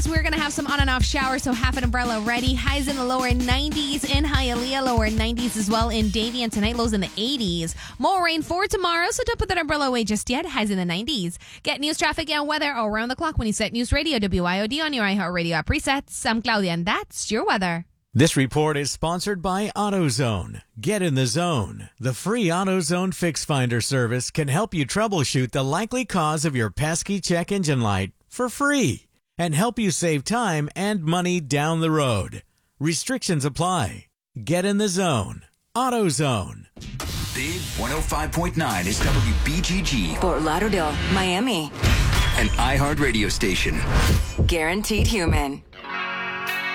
We're going to have some on and off showers, so have an umbrella ready. Highs in the lower 90s in Hialeah, lower 90s as well in Davie, and tonight lows in the 80s. More rain for tomorrow, so don't put that umbrella away just yet. Highs in the 90s. Get news, traffic, and weather around the clock when you set News Radio WIOD on your iHeartRadio app presets. I'm Claudia, and that's your weather. This report is sponsored by AutoZone. Get in the zone. The free AutoZone Fix Finder service can help you troubleshoot the likely cause of your pesky check engine light for free and help you save time and money down the road. Restrictions apply. Get in the zone. AutoZone. Big 105.9 is WBGG. Fort Lauderdale, Miami. An iHeart radio station. Guaranteed human.